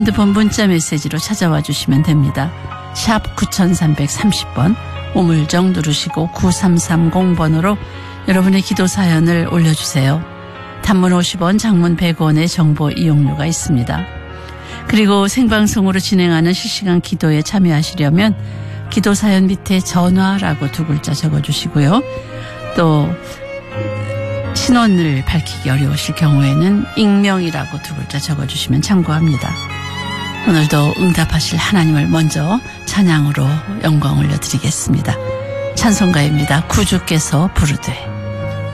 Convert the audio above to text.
핸드폰 문자 메시지로 찾아와 주시면 됩니다. 샵 9330번 우물정 누르시고 9330번으로 여러분의 기도 사연을 올려주세요. 단문 50원, 장문 100원의 정보 이용료가 있습니다. 그리고 생방송으로 진행하는 실시간 기도에 참여하시려면 기도 사연 밑에 전화라고 두 글자 적어주시고요. 또 신원을 밝히기 어려우실 경우에는 익명이라고 두 글자 적어주시면 참고합니다. 오늘도 응답하실 하나님을 먼저 찬양으로 영광 올려드리겠습니다. 찬송가입니다. 구주께서 부르되.